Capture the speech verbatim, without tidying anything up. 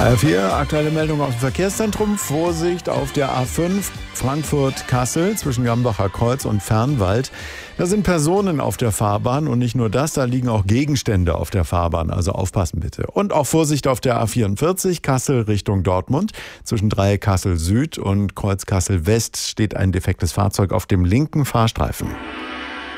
H R vier, aktuelle Meldung aus dem Verkehrszentrum. Vorsicht auf der A fünf Frankfurt-Kassel zwischen Gambacher Kreuz und Fernwald. Da sind Personen auf der Fahrbahn und nicht nur das, da liegen auch Gegenstände auf der Fahrbahn. Also aufpassen bitte. Und auch Vorsicht auf der A vierundvierzig Kassel Richtung Dortmund. Zwischen Dreieck Kassel Süd und Kreuz Kassel West steht ein defektes Fahrzeug auf dem linken Fahrstreifen.